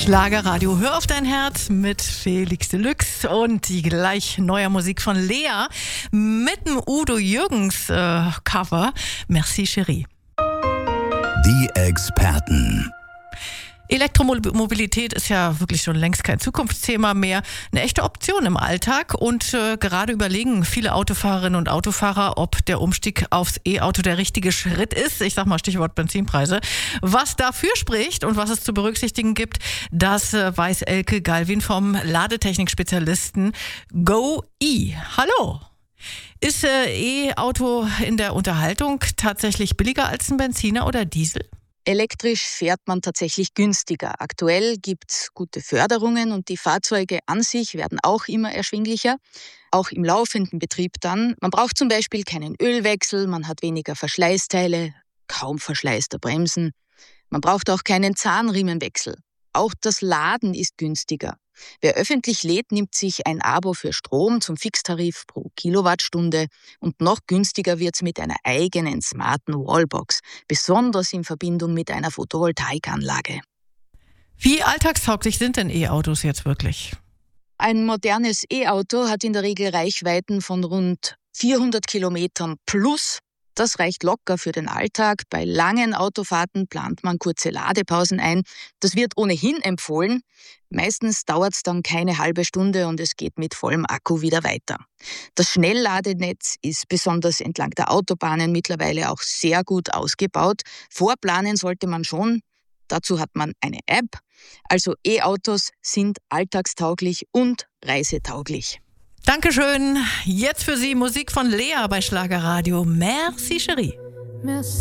Schlagerradio, hör auf dein Herz mit Felix Deluxe und die gleich neue Musik von Lea mit dem Udo Jürgens Cover Merci Chérie. Die Experten. Elektromobilität ist ja wirklich schon längst kein Zukunftsthema mehr, eine echte Option im Alltag und gerade überlegen viele Autofahrerinnen und Autofahrer, ob der Umstieg aufs E-Auto der richtige Schritt ist. Ich sag mal Stichwort Benzinpreise. Was dafür spricht und was es zu berücksichtigen gibt, das weiß Elke Galvin vom Ladetechnik-Spezialisten GoE. Hallo! Ist E-Auto in der Unterhaltung tatsächlich billiger als ein Benziner oder Diesel? Elektrisch fährt man tatsächlich günstiger. Aktuell gibt es gute Förderungen und die Fahrzeuge an sich werden auch immer erschwinglicher, auch im laufenden Betrieb dann. Man braucht zum Beispiel keinen Ölwechsel, man hat weniger Verschleißteile, kaum Verschleiß der Bremsen. Man braucht auch keinen Zahnriemenwechsel. Auch das Laden ist günstiger. Wer öffentlich lädt, nimmt sich ein Abo für Strom zum Fixtarif pro Kilowattstunde und noch günstiger wird's mit einer eigenen smarten Wallbox, besonders in Verbindung mit einer Photovoltaikanlage. Wie alltagstauglich sind denn E-Autos jetzt wirklich? Ein modernes E-Auto hat in der Regel Reichweiten von rund 400 Kilometern plus. Das reicht locker für den Alltag. Bei langen Autofahrten plant man kurze Ladepausen ein. Das wird ohnehin empfohlen. Meistens dauert es dann keine halbe Stunde und es geht mit vollem Akku wieder weiter. Das Schnellladenetz ist besonders entlang der Autobahnen mittlerweile auch sehr gut ausgebaut. Vorplanen sollte man schon. Dazu hat man eine App. Also E-Autos sind alltagstauglich und reisetauglich. Dankeschön. Jetzt für Sie Musik von Lea bei Schlagerradio. Merci Chérie. Merci.